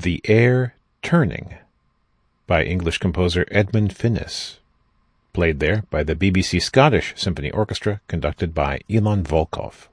The Air Turning by English composer Edmund Finnis, played there by the BBC Scottish Symphony Orchestra, conducted by Ilan Volkov.